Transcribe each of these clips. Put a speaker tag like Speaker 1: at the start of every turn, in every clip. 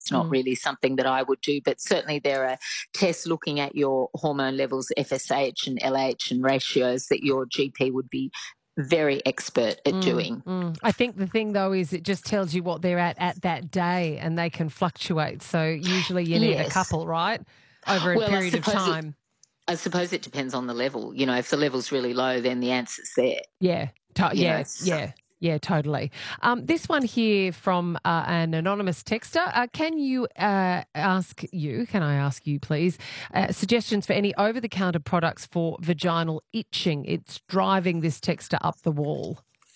Speaker 1: It's not really something that I would do, but certainly there are tests looking at your hormone levels, FSH and LH and ratios that your GP would be very expert at doing.
Speaker 2: I think the thing, though, is it just tells you what they're at that day, and they can fluctuate. So usually you need a couple, right, over a period of time.
Speaker 1: I suppose it depends on the level. You know, if the level's really low, then the answer's there.
Speaker 2: Yeah, totally. This one here from an anonymous texter. Can I ask you, please, suggestions for any over-the-counter products for vaginal itching? It's driving this texter up the wall.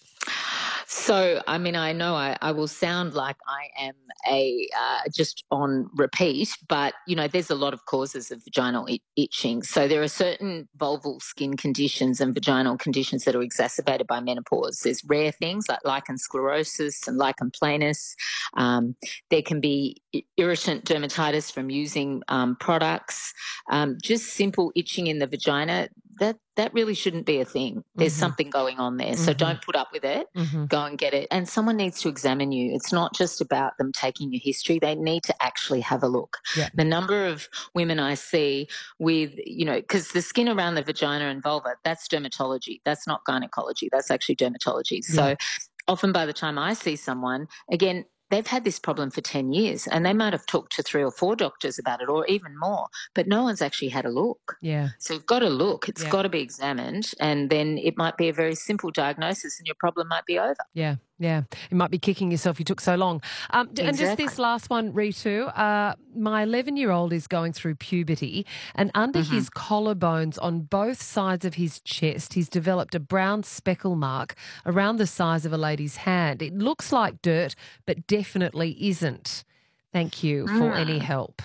Speaker 1: So, I mean, I know I will sound like I am just on repeat, but, you know, there's a lot of causes of vaginal itching. So there are certain vulval skin conditions and vaginal conditions that are exacerbated by menopause. There's rare things like lichen sclerosis and lichen planus. There can be irritant dermatitis from using products. Just simple itching in the vagina, that really shouldn't be a thing. There's something going on there. So don't put up with it. Go and get it. And someone needs to examine you. It's not just about them taking your history. They need to actually have a look.
Speaker 2: Yeah.
Speaker 1: The number of women I see with, you know, because the skin around the vagina and vulva, that's dermatology. That's not gynecology. That's actually dermatology. So often by the time I see someone, again, they've had this problem for 10 years and they might have talked to 3 or 4 doctors about it or even more, but no one's actually had a look.
Speaker 2: Yeah.
Speaker 1: So you've got to look. It's got to be examined, and then it might be a very simple diagnosis and your problem might be over.
Speaker 2: Yeah. Yeah, you might be kicking yourself. You took so long.
Speaker 1: Exactly.
Speaker 2: And just this last one, Ritu, my 11-year-old is going through puberty, and under his collarbones on both sides of his chest, he's developed a brown speckle mark around the size of a lady's hand. It looks like dirt, but definitely isn't. Thank you for any help.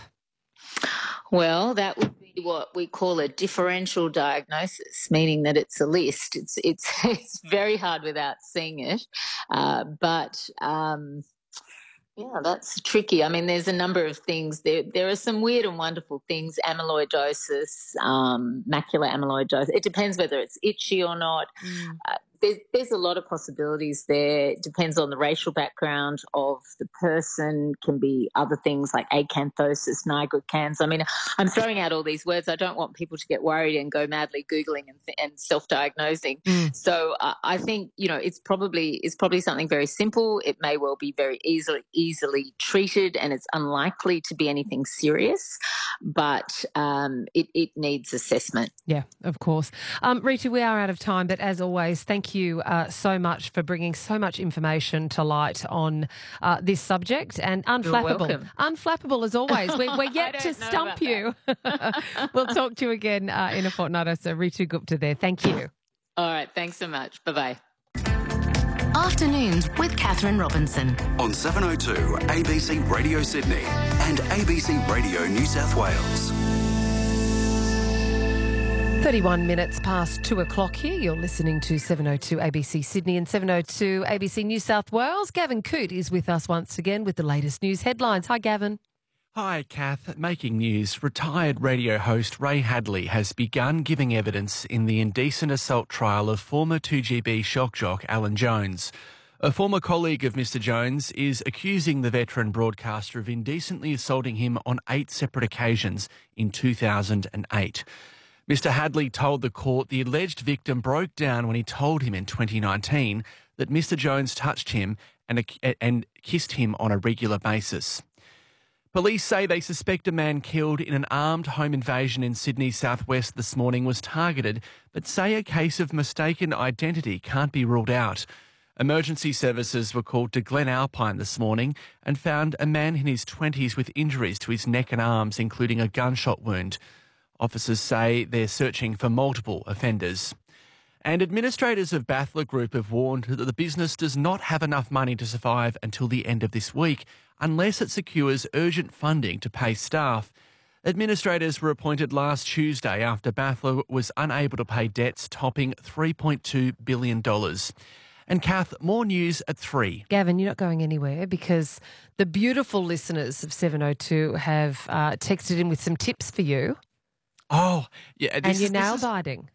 Speaker 1: Well, that would be what we call a differential diagnosis, meaning that it's a list. It's very hard without seeing it, but that's tricky. I mean, there's a number of things. There are some weird and wonderful things, amyloidosis, macular amyloidosis. It depends whether it's itchy or not. There's a lot of possibilities there. It depends on the racial background of the person. Can be other things like acanthosis, nigricans. I mean, I'm throwing out all these words. I don't want people to get worried and go madly Googling and self-diagnosing. So I think, you know, it's probably something very simple. It may well be very easily treated, and it's unlikely to be anything serious, but it needs assessment.
Speaker 2: Yeah, of course. Ritu, we are out of time, but as always, thank you so much for bringing so much information to light on this subject, and unflappable as always. We're yet to stump you. We'll talk to you again in a fortnight or so. Ritu Gupta there. Thank you.
Speaker 1: All right. Thanks so much. Bye-bye.
Speaker 3: Afternoons with Catherine Robinson.
Speaker 4: On 702 ABC Radio Sydney and ABC Radio New South Wales.
Speaker 2: 31 minutes past 2 o'clock here. You're listening to 702 ABC Sydney and 702 ABC New South Wales. Gavin Coote is with us once again with the latest news headlines. Hi, Gavin.
Speaker 5: Hi, Kath. Making news. Retired radio host Ray Hadley has begun giving evidence in the indecent assault trial of former 2GB shock jock Alan Jones. A former colleague of Mr Jones is accusing the veteran broadcaster of indecently assaulting him on 8 separate occasions in 2008. Mr Hadley told the court the alleged victim broke down when he told him in 2019 that Mr Jones touched him and kissed him on a regular basis. Police say they suspect a man killed in an armed home invasion in Sydney's southwest this morning was targeted, but say a case of mistaken identity can't be ruled out. Emergency services were called to Glen Alpine this morning and found a man in his 20s with injuries to his neck and arms, including a gunshot wound. Officers say they're searching for multiple offenders. And administrators of Bathler Group have warned that the business does not have enough money to survive until the end of this week unless it secures urgent funding to pay staff. Administrators were appointed last Tuesday after Bathler was unable to pay debts topping $3.2 billion. And Kath, more news at 3.
Speaker 2: Gavin, you're not going anywhere because the beautiful listeners of 702 have texted in with some tips for you.
Speaker 5: Oh, yeah.
Speaker 2: And you're nail biting.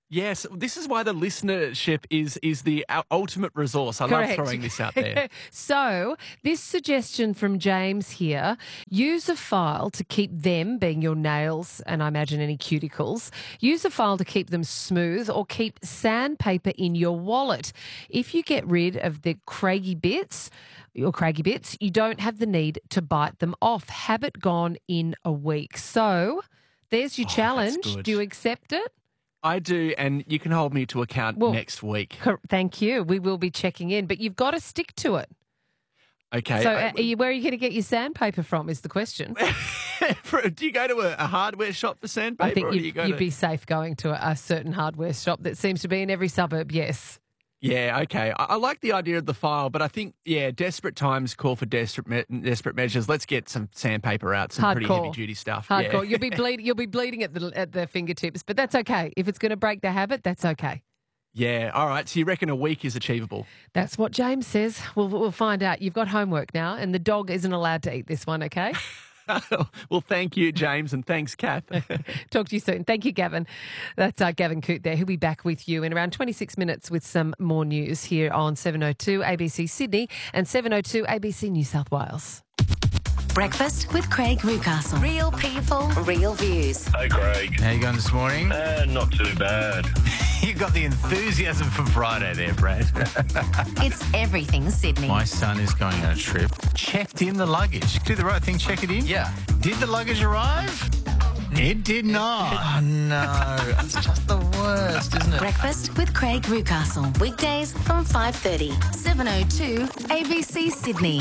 Speaker 5: Yes, this is why the listenership is the ultimate resource. I
Speaker 2: Correct.
Speaker 5: love throwing this out there.
Speaker 2: So, this suggestion from James here, use a file to keep them, being your nails and I imagine any cuticles, use a file to keep them smooth or keep sandpaper in your wallet. If you get rid of the craggy bits, you don't have the need to bite them off. Habit gone in a week. So, there's your challenge.
Speaker 5: That's good.
Speaker 2: Do you accept it?
Speaker 5: I do, and you can hold me to account next week.
Speaker 2: Thank you. We will be checking in, but you've got to stick to it.
Speaker 5: Okay.
Speaker 2: So where are you going to get your sandpaper from is the question.
Speaker 5: Do you go to a hardware shop for sandpaper?
Speaker 2: I think
Speaker 5: you'd
Speaker 2: be safe going to a certain hardware shop that seems to be in every suburb, yes.
Speaker 5: Yeah, okay. I like the idea of the file, but I think, desperate times call for desperate measures. Let's get some sandpaper out, some pretty heavy-duty stuff.
Speaker 2: Hardcore.
Speaker 5: Yeah.
Speaker 2: You'll be bleeding at the fingertips, but that's okay. If it's going to break the habit, that's okay.
Speaker 5: Yeah, all right. So you reckon a week is achievable?
Speaker 2: That's what James says. We'll find out. You've got homework now, and the dog isn't allowed to eat this one, okay?
Speaker 5: Well, thank you, James, and thanks, Kath.
Speaker 2: Talk to you soon. Thank you, Gavin. That's Gavin Coote there. He'll be back with you in around 26 minutes with some more news here on 702 ABC Sydney and 702 ABC New South Wales.
Speaker 3: Breakfast with Craig Newcastle. Real people, real views.
Speaker 6: Hey, Craig.
Speaker 7: How you going this morning?
Speaker 6: Not too bad.
Speaker 7: You got the enthusiasm for Friday there, Brad.
Speaker 3: It's everything Sydney.
Speaker 7: My son is going on a trip. Checked in the luggage. Do the right thing, check it in?
Speaker 8: Yeah.
Speaker 7: Did the luggage arrive? It did not.
Speaker 8: Oh, no. It's just the worst, isn't it?
Speaker 3: Breakfast with Craig Newcastle. Weekdays from 5:30. 702 ABC Sydney.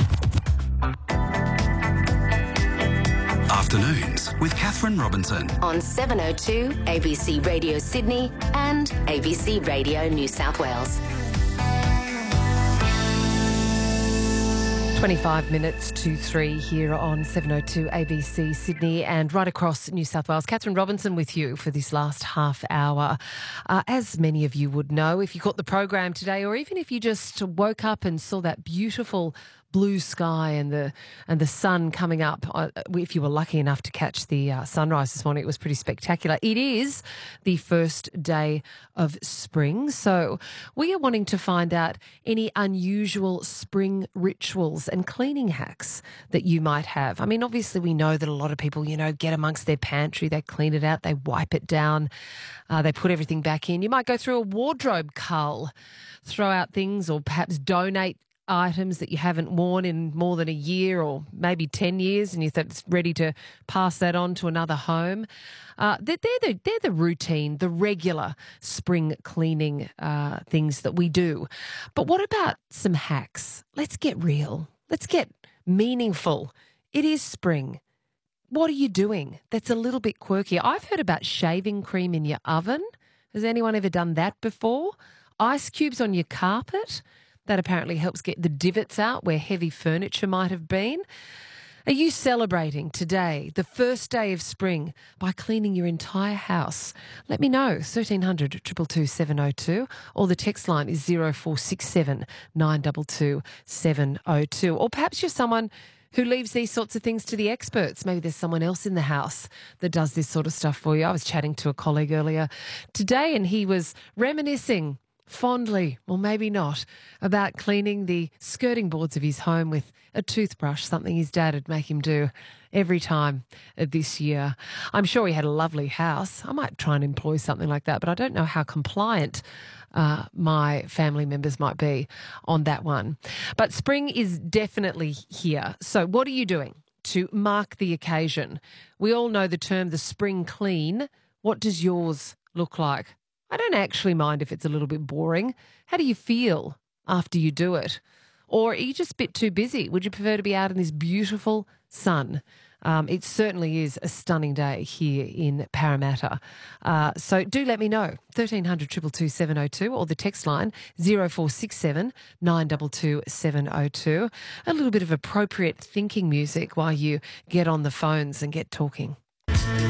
Speaker 4: Afternoons with Catherine Robinson.
Speaker 3: On 702 ABC Radio Sydney and ABC Radio New South Wales.
Speaker 2: 25 minutes to 3 here on 702 ABC Sydney and right across New South Wales. Catherine Robinson with you for this last half hour. As many of you would know, if you caught the program today or even if you just woke up and saw that beautiful blue sky and the sun coming up, if you were lucky enough to catch the sunrise this morning, it was pretty spectacular. It is the first day of spring, so we are wanting to find out any unusual spring rituals and cleaning hacks that you might have. I mean, obviously we know that a lot of people, get amongst their pantry, they clean it out, they wipe it down, they put everything back in. You might go through a wardrobe cull, throw out things or perhaps donate items that you haven't worn in more than a year or maybe 10 years and you thought it's ready to pass that on to another home. They're the routine, the regular spring cleaning things that we do. But what about some hacks? Let's get real. Let's get meaningful. It is spring. What are you doing that's a little bit quirky? I've heard about shaving cream in your oven. Has anyone ever done that before? Ice cubes on your carpet. That apparently helps get the divots out where heavy furniture might have been. Are you celebrating today, the first day of spring, by cleaning your entire house? Let me know, 1300 222 702, or the text line is 0467 922 702. Or perhaps you're someone who leaves these sorts of things to the experts. Maybe there's someone else in the house that does this sort of stuff for you. I was chatting to a colleague earlier today and he was reminiscing fondly, or maybe not, about cleaning the skirting boards of his home with a toothbrush, something his dad would make him do every time this year. I'm sure he had a lovely house. I might try and employ something like that, but I don't know how compliant my family members might be on that one. But spring is definitely here. So what are you doing to mark the occasion? We all know the term the spring clean. What does yours look like? I don't actually mind if it's a little bit boring. How do you feel after you do it? Or are you just a bit too busy? Would you prefer to be out in this beautiful sun? It certainly is a stunning day here in Parramatta. So do let me know, 1300 222 702 or the text line 0467 922 702. A little bit of appropriate thinking music while you get on the phones and get talking.